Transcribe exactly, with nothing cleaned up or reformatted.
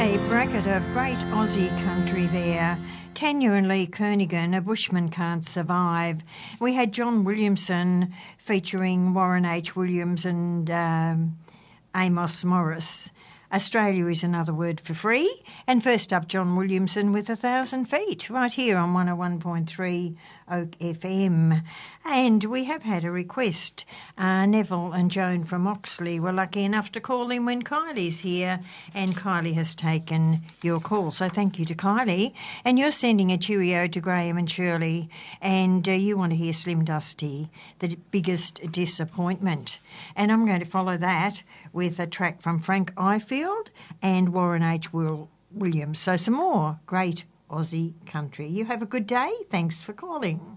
A bracket of great Aussie country there. Tanya and Lee Kernaghan, A Bushman Can't Survive. We had John Williamson featuring Warren H. Williams and um, Amos Morris. Australia is another word for free. And first up, John Williamson with A Thousand Feet, right here on one oh one point three Oak F M. And we have had a request. Uh, Neville and Joan from Oxley were lucky enough to call in when Kylie's here, and Kylie has taken your call. So thank you to Kylie. And you're sending a cheerio to Graham and Shirley, and uh, you want to hear Slim Dusty, The Biggest Disappointment. And I'm going to follow that with a track from Frank Ifield and Warren H. Will Williams. So some more great Aussie country. You have a good day. Thanks for calling.